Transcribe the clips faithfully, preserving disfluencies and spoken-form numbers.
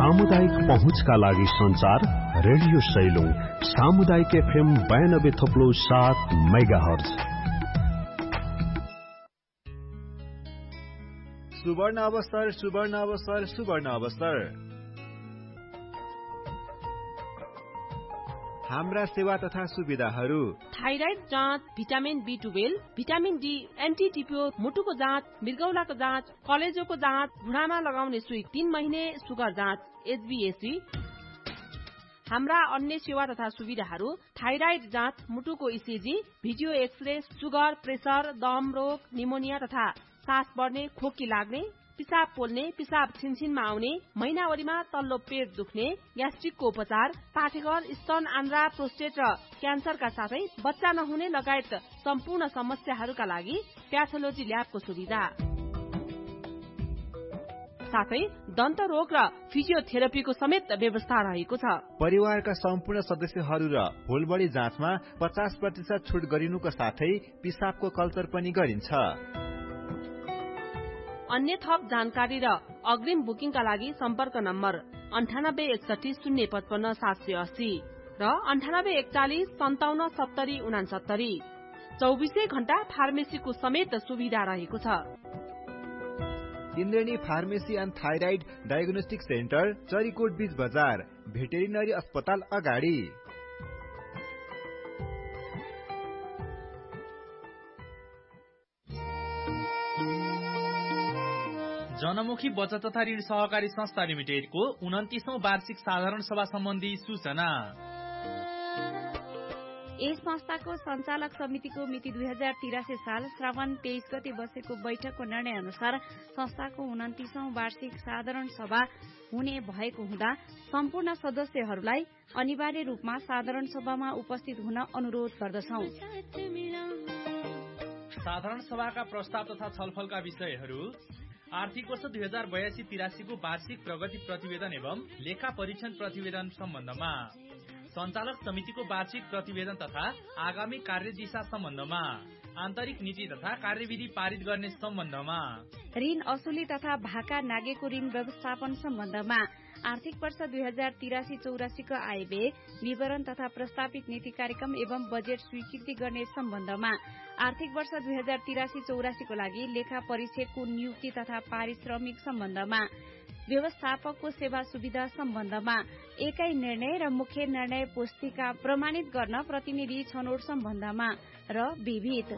सामुदायिक पहुँचका लागि संचार रेडियो सैलुङ सामुदायिक एफएम बयानब्बे थोप्लो सात मेगाहर्ज। सुवर्ण अवसर सुवर्ण अवसर सुवर्ण अवसर। हाम्रा सेवा तथा सुविधाहरू थाइराइड जाँच, vitamin be twelve, vitamin D, anti टिपियो, मुटुको जाँच, मृगौलाको जाँच, कलेजोको जाँच, घुँडामा लगाउने सुई तीन महिने, सुगर जाँच, एचबीएससी। हाम्रा अन्य सेवा तथा सुविधाहरू थाइराइड जाँच, मुटुको ECG, video x-ray, sugar, pressure, दम रोग, निमोनिया तथा सास बढ्ने, खोकी लाग्ने, पिसाब पोल्ने, पिसाब छिनछिनमा आउने, महिनावरीमा तल्लो पेट दुख्ने, ग्यास्ट्रिकको उपचार, पाठेघर, स्तन, आन्द्रा, प्रोस्टेट र क्यान्सरका साथै बच्चा नहुने लगायत सम्पूर्ण समस्याहरूका लागि प्याथोलोजी ल्याबको सुविधा, साथै दन्त रोग र फिजियोथेरापीको समेत व्यवस्था रहेको छ। परिवारका सम्पूर्ण सदस्यहरू र होलबडी जाँचमा पचास प्रतिशत छुट गरिनुको साथै पिसाबको कल्चर पनि गरिन्छ। अन्य थप जानकारी र अग्रिम बुकिङका लागि सम्पर्क नम्बर अन्ठानब्बे एकसठी शून्य पचपन्न सात सय अस्सी र अन्ठानब्बे एकचालिस सन्ताउन्न सत्तरी उनासत्तरी। चौबिसै घण्टा फार्मेसीको समेत सुविधा रहेको छ। इन्द्रेणी pharmacy and thyroid diagnostic centre, Charikot बीच बजार, भेटेरिनरी अस्पताल अगाडि। जनमुखी बचत तथा ऋण सहकारी संस्था लिमिटेडको उन्तिसौं वार्षिक साधारण सभा सम्बन्धी सूचना। यस संस्थाको सञ्चालक समितिको मिति दुई हजार तिरासी साल श्रावण तेइस गते बसेको बैठकको निर्णय अनुसार संस्थाको उन्तिसौं वार्षिक साधारण सभा हुने भएको हुँदा सम्पूर्ण सदस्यहरूलाई अनिवार्य रूपमा साधारण सभामा उपस्थित हुन अनुरोध गर्दछौं। साधारण सभाका प्रस्ताव तथा छलफलका विषयहरू आर्थिक वर्ष दुई हजार बयासी तिरासीको वार्षिक प्रगति प्रतिवेदन एवं लेखा परीक्षण प्रतिवेदन सम्बन्धमा, सञ्चालक समितिको वार्षिक प्रतिवेदन तथा आगामी कार्यदिशा सम्बन्धमा, आन्तरिक नीति तथा कार्यविधि पारित गर्ने सम्बन्धमा, ऋण असुली तथा भाका नागेको ऋण व्यवस्थापन सम्बन्धमा, आर्थिक वर्ष दुई हजार तिरासी चौरासीको आयव्यय विवरण तथा प्रस्तावित नीति कार्यक्रम एवं बजेट स्वीकृति गर्ने सम्बन्धमा, आर्थिक वर्ष दुई हजार तिरासी चौरासीको लागि लेखा परीक्षकको नियुक्ति तथा पारिश्रमिक सम्बन्धमा, व्यवस्थापकको सेवा सुविधा सम्बन्धमा, एकै निर्णय र मुख्य निर्णय पुस्तिका प्रमाणित गर्न प्रतिनिधि छनौट सम्बन्धमा र विविध।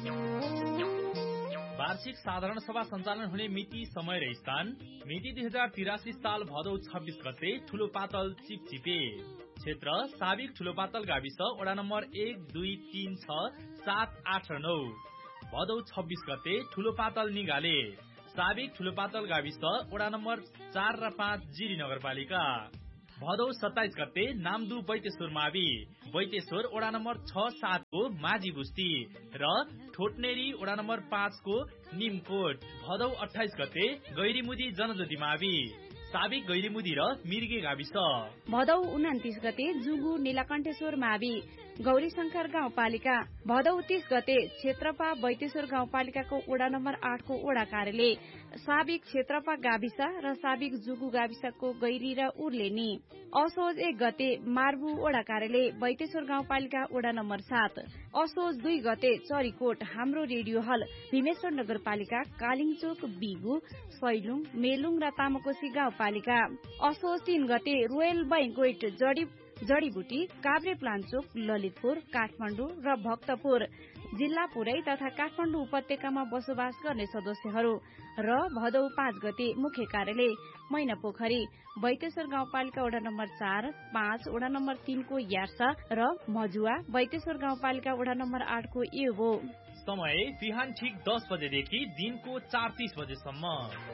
वार्षिक साधारण सभा सञ्चालन हुने मिति, समय र स्थान मिति दुई हजार तिरासी साल भदौ छब्बीस गते ठूलो पातल चिपचिपे, क्षेत्र साबिक ठूलो पातल गाविस, वडा नम्बर एक दुई तीन छ सात आठ र नौ, भदौ छब्बीस गते ठूलो पातल निगाले, साबिक ठूलो पातल गाविस, वडा नम्बर चार र पाँच जिरी नगरपालिका, भदौ सत्ताइस गते नामदू बैतेश्वर मावि, बैतेश्वर वडा नम्बर छ सात को माझी बुस्ती र ठोटनेरी वडा नम्बर पाँच को निमकोट, भदौ अठाइस गते गैरीमुदी जनज्योति मावि, साबिक गैरीमुदी र मिर्गे गाविस, भदौ उन्तिस गते जुगु नीलकण्ठेश्वर मावि, गौरी शंकर गाउँपालिका, भदौ तीस गते क्षेत्रपा बैतेश्वर गाउँपालिकाको वडा नम्बर आठ को वडा कार्यालय, साबिक क्षेत्रपा गाविस र साबिक जुगु गाविसको गैरी र उर्लेनी, असोज एक गते मार्बु वडा कार्यालय, बैतेश्वर गाउँपालिका वडा नम्बर सात, असोज दुई गते चरीकोट हाम्रो रेडियो हल, भीमेश्वर नगरपालिका, कालिङचोक, बिगु, सैलुङ, मेलुङ र तामाकोशी गाउँपालिका, असोज तीन गते रोयल बैंक्वेट जडी जडीबुटी, काभ्रे प्लान्चोक, ललितपुर, काठमाडौँ र भक्तपुर जिल्ला पुरै तथा काठमाडौँ उपत्यकामा बसोबास गर्ने सदस्यहरू र भदौ पाँच गते मुख्य कार्यालय मैनापोखरी, बैतेश्वर गाउँपालिका वडा नम्बर चार, पाँच, वडा नम्बर तीन को यार्सा र मजुवा, बैतेश्वर गाउँपालिका वडा नम्बर आठ को एवो। समय बिहान ठिक दस बजेदेखि दिनको चार तीस बजेसम्म।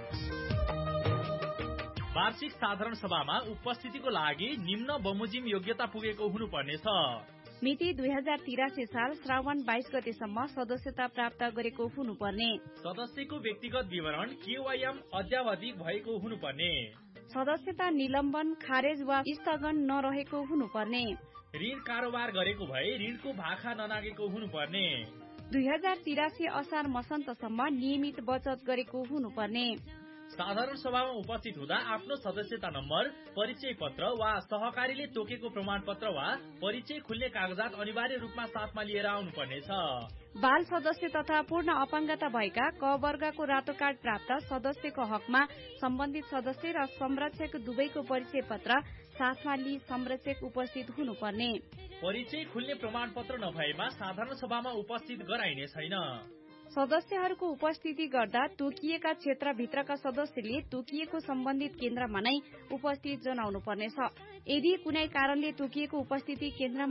वार्षिक साधारण सभामा उपस्थितिको लागि निम्न बमोजिम योग्यता पुगेको हुनुपर्नेछ। मिति दुई हजार तिरासी साल श्रावण बाइस गतेसम्म सदस्यता प्राप्त गरेको हुनुपर्ने, सदस्यको व्यक्तिगत विवरण केवाईएम अद्यावधिक भएको हुनुपर्ने, सदस्यता निलम्बन, खारेज वा स्थगन नरहेको हुनुपर्ने, ऋण कारोबार गरेको भए ऋणको भाखा ननागेको हुनुपर्ने, दुई हजार तिरासी असार मसन्तसम्म नियमित बचत गरेको हुनुपर्ने, साधारण सभामा उपस्थित हुँदा आफ्नो सदस्यता नम्बर, परिचय पत्र वा सहकारीले तोकेको प्रमाण पत्र वा परिचय खुल्ने कागजात अनिवार्य रूपमा साथमा लिएर आउनुपर्नेछ। बाल सदस्य तथा पूर्ण अपाङ्गता भएका क वर्गको रातो कार्ड प्राप्त सदस्यको हकमा सम्बन्धित सदस्य र संरक्षक दुवैको परिचय पत्र साथमा लिई संरक्षक उपस्थित हुनुपर्ने। परिचय खुल्ने प्रमाण पत्र नभएमा साधारण सभामा उपस्थित गराइने छैन। सदस्यहरूको उपस्थिति गर्दा तोकिएका क्षेत्रभित्रका सदस्यले तोकिएको सम्बन्धित केन्द्रमा नै उपस्थित जनाउनु पर्नेछ। यदि कुनै कारणले तोकिएको उपस्थिति केन्द्रमा